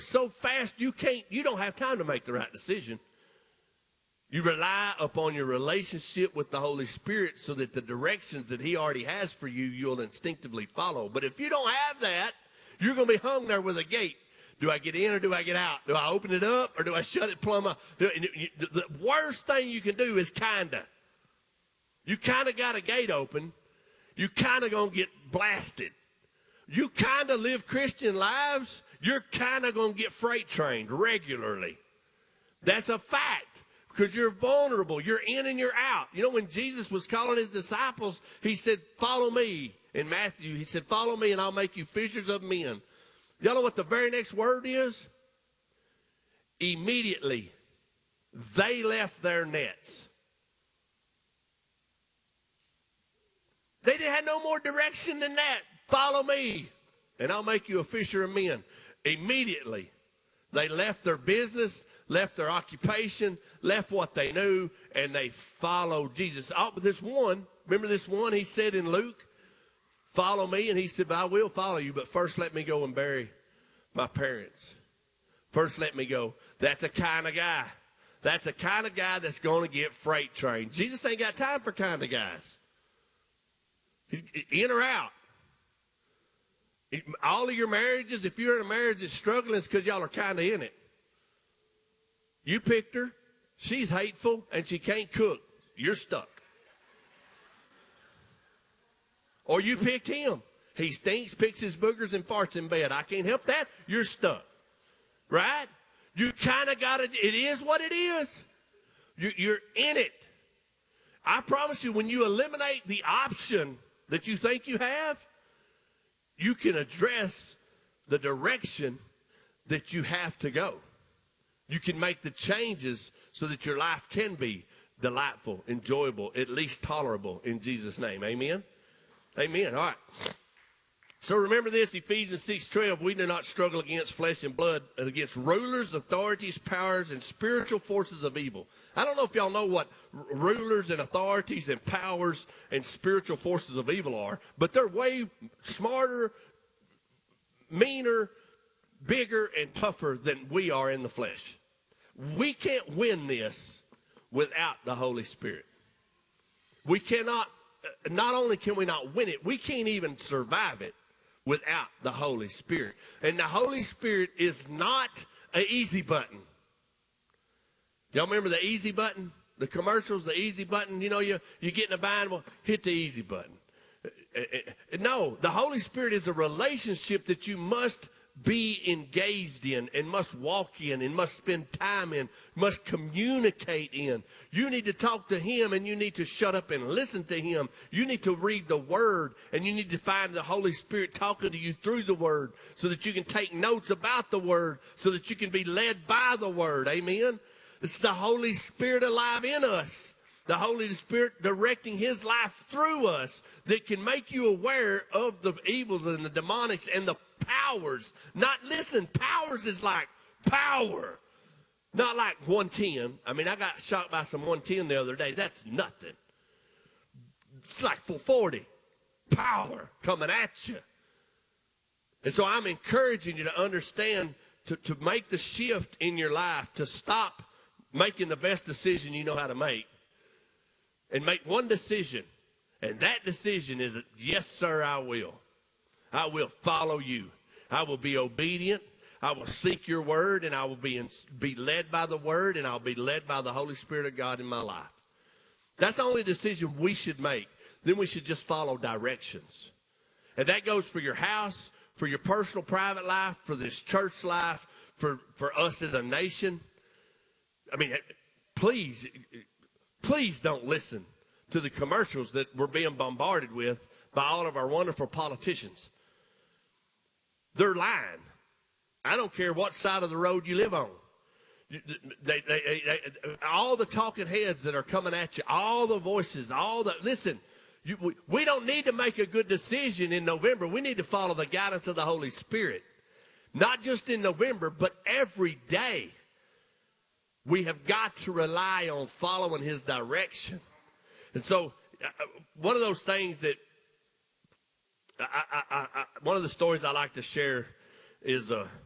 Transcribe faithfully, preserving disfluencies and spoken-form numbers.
so fast you can't, you don't have time to make the right decision. You rely upon your relationship with the Holy Spirit so that the directions that he already has for you, you'll instinctively follow. But if you don't have that, you're going to be hung there with a gate. Do I get in or do I get out? Do I open it up or do I shut it plumb up? The worst thing you can do is kind of. You kind of got a gate open. You kind of going to get blasted. You kind of live Christian lives. You're kind of going to get freight trained regularly. That's a fact. Because you're vulnerable. You're in and you're out. You know, when Jesus was calling his disciples, he said, follow me. In Matthew, he said, follow me and I'll make you fishers of men. Y'all know what the very next word is? Immediately, they left their nets. They didn't have no more direction than that. Follow me and I'll make you a fisher of men. Immediately, they left their business, left their occupation, left what they knew, and they followed Jesus. Oh, but this one, remember this one he said in Luke? Follow me. And he said, I will follow you, but first let me go and bury my parents. First let me go. That's a kind of guy. That's a kind of guy that's going to get freight trained. Jesus ain't got time for kind of guys. He's in or out. All of your marriages, if you're in a marriage that's struggling, it's because y'all are kind of in it. You picked her. She's hateful, and she can't cook. You're stuck. Or you picked him. He stinks, picks his boogers, and farts in bed. I can't help that. You're stuck. Right? You kind of got to, it is what it is. You, you're in it. I promise you, when you eliminate the option that you think you have, you can address the direction that you have to go. You can make the changes so that your life can be delightful, enjoyable, at least tolerable in Jesus' name. Amen? Amen. All right. So remember this, Ephesians six twelve, we do not struggle against flesh and blood, but against rulers, authorities, powers, and spiritual forces of evil. I don't know if y'all know what r- rulers and authorities and powers and spiritual forces of evil are, but they're way smarter, meaner, bigger, and tougher than we are in the flesh. We can't win this without the Holy Spirit. We cannot, not only can we not win it, we can't even survive it without the Holy Spirit. And the Holy Spirit is not an easy button. Y'all remember the easy button? The commercials, the easy button? You know, you, you get in a bind, well, hit the easy button. No, the Holy Spirit is a relationship that you must be engaged in and must walk in and must spend time in, must communicate in. You need to talk to him and you need to shut up and listen to him. You need to read the word and you need to find the Holy Spirit talking to you through the word so that you can take notes about the word so that you can be led by the word. Amen? It's the Holy Spirit alive in us. The Holy Spirit directing his life through us that can make you aware of the evils and the demonics and the powers. Not, listen, powers is like power. Not like one ten. I mean, I got shocked by some one ten the other day. That's nothing. It's like four forty. Power coming at you. And so I'm encouraging you to understand, to, to make the shift in your life, to stop making the best decision you know how to make. And make one decision. And that decision is, yes, sir, I will. I will follow you. I will be obedient. I will seek your word, and I will be, in, be led by the word, and I'll be led by the Holy Spirit of God in my life. That's the only decision we should make. Then we should just follow directions. And that goes for your house, for your personal private life, for this church life, for, for us as a nation. I mean, please, please don't listen to the commercials that we're being bombarded with by all of our wonderful politicians. They're lying. I don't care what side of the road you live on. They, they, they, they, all the talking heads that are coming at you, all the voices, all the, listen, you, we, we don't need to make a good decision in November. We need to follow the guidance of the Holy Spirit. Not just in November, but every day. We have got to rely on following his direction. And so uh, one of those things that I, I, I, I, one of the stories I like to share is uh,